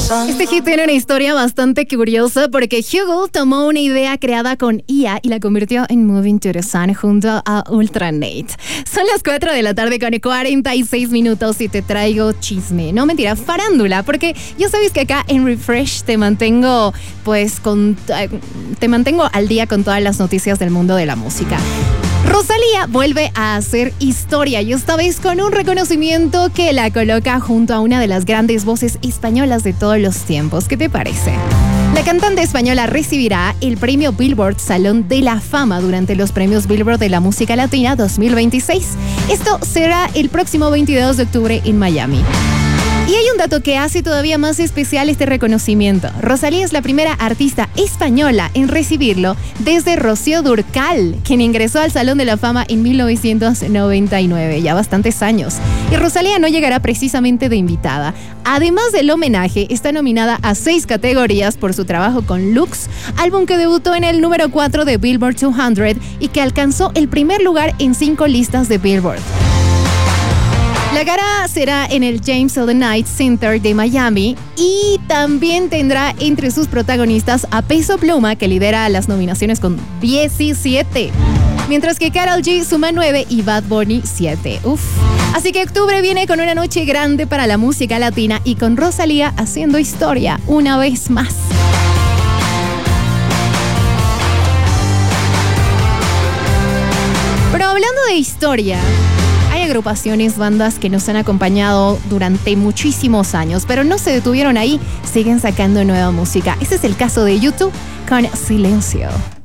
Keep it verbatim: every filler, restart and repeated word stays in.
Este hit tiene una historia bastante curiosa porque Hugo tomó una idea creada con I A y la convirtió en Moving to the Sun junto a Ultranate. Son las cuatro de la tarde con cuarenta y seis minutos y te traigo chisme. No, mentira, farándula, porque ya sabes que acá en Refresh te mantengo, pues, con, te mantengo al día con todas las noticias del mundo de la música. Rosalía vuelve a hacer historia y esta vez con un reconocimiento que la coloca junto a una de las grandes voces españolas de todos los tiempos. ¿Qué te parece? La cantante española recibirá el premio Billboard Salón de la Fama durante los premios Billboard de la Música Latina dos mil veintiséis. Esto será el próximo veintidós de octubre en Miami. Y hay un dato que hace todavía más especial este reconocimiento. Rosalía es la primera artista española en recibirlo desde Rocío Dúrcal, quien ingresó al Salón de la Fama en mil novecientos noventa y nueve, ya bastantes años. Y Rosalía no llegará precisamente de invitada. Además del homenaje, está nominada a seis categorías por su trabajo con Lux, álbum que debutó en el número cuatro de Billboard doscientos y que alcanzó el primer lugar en cinco listas de Billboard. La gala será en el James L. Knight Center de Miami y también tendrá entre sus protagonistas a Peso Pluma, que lidera las nominaciones con diecisiete, mientras que Karol G suma nueve y Bad Bunny siete. Uf. Así que octubre viene con una noche grande para la música latina y con Rosalía haciendo historia una vez más. Pero hablando de historia, hay agrupaciones, bandas que nos han acompañado durante muchísimos años, pero no se detuvieron ahí, siguen sacando nueva música. Este es el caso de YouTube con Silencio.